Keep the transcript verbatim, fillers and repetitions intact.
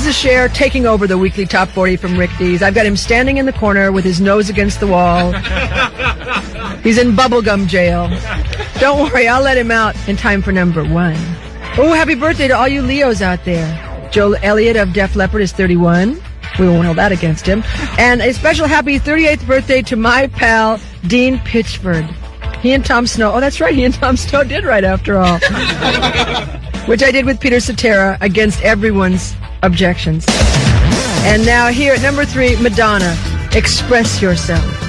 Loves the Share, taking over the weekly top forty from Rick Dees. I've got him standing in the corner with his nose against the wall. He's in bubblegum jail. Don't worry, I'll let him out in time for number one. Oh, happy birthday to all you Leos out there. Joe Elliott of Def Leppard is thirty-one. We won't hold that against him. And a special happy thirty-eighth birthday to my pal, Dean Pitchford. He and Tom Snow. Oh, that's right. He and Tom Snow did right after all. Which I did with Peter Cetera against everyone's objections. And now here at number three, Madonna, Express Yourself.